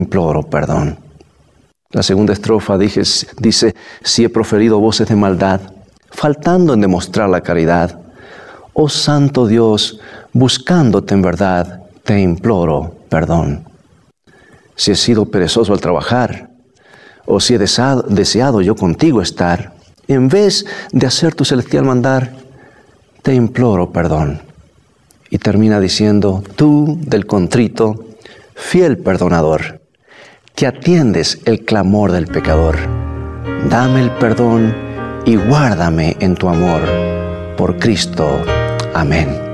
imploro perdón. La segunda estrofa dice, si he proferido voces de maldad, faltando en demostrar la caridad, oh Santo Dios, buscándote en verdad, te imploro perdón. Si he sido perezoso al trabajar, o si he deseado yo contigo estar, en vez de hacer tu celestial mandar, te imploro perdón. Y termina diciendo, tú del contrito, fiel perdonador, que atiendes el clamor del pecador, dame el perdón y guárdame en tu amor, por Cristo. Amén.